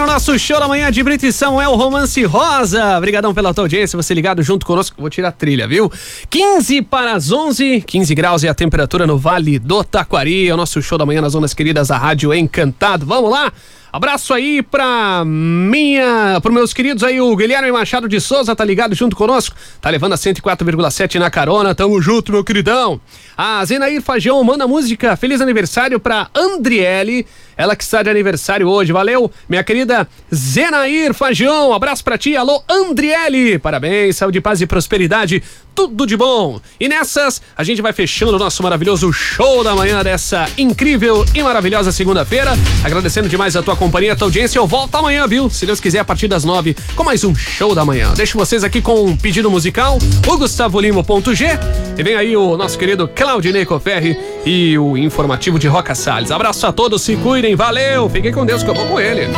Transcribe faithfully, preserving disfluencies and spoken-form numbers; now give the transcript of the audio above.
nosso show da manhã de Brito e Samuel Romance Rosa. Obrigadão pela tua audiência, você ligado junto conosco. Vou tirar a trilha, viu? quinze para as onze, quinze graus é a temperatura no Vale do Taquari. É o nosso show da manhã nas ondas queridas da Rádio Encantado. Vamos lá? Abraço aí pra minha, pros meus queridos aí, o Guilherme Machado de Souza, tá ligado junto conosco? Tá levando a cento e quatro vírgula sete na carona, tamo junto, meu queridão. A Zenair Fagião manda música, feliz aniversário pra Andriele, ela que está de aniversário hoje, valeu, minha querida Zenair Fagião, abraço pra ti, alô Andriele, parabéns, saúde, paz e prosperidade, tudo de bom. E nessas, a gente vai fechando o nosso maravilhoso show da manhã dessa incrível e maravilhosa segunda-feira, agradecendo demais a tua companhia, a tua audiência. Eu volto amanhã, viu? Se Deus quiser, a partir das nove, com mais um show da manhã. Deixo vocês aqui com um pedido musical, o Gustavo Limo ponto G, e vem aí o nosso querido Claudinei Coferri e o informativo de Roca Salles. Abraço a todos, se cuidem, valeu, fiquem com Deus que eu vou com ele.